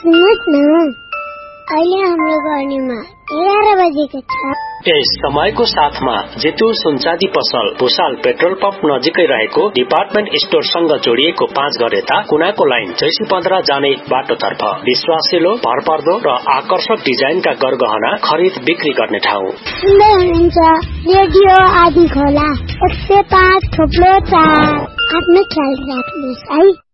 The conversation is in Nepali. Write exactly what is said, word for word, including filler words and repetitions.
सुन्नुहोस् न, अहिले हाम्रो गर्नीमा एघार बजेको छ। यस समयको साथमा जेतु सुनचाँदी पसल भुसाल पेट्रोल पम्प नजिकै रहेको डिपार्टमेन्ट स्टोरसँग जोडिएको पाँच घर यता कुनाको लाइन चैसी पन्ध्र जाने बाटोतर्फ विश्वासिलो, भरपर्दो र आकर्षक डिजाइनका गरगहना खरिद बिक्री गर्ने ठाउँ। सुन्दै हुनुहुन्छ रेडियो आदि खोला एक सय पाँच थोप्लो चार। आफ्नो ख्याल राख्नुहोस् है।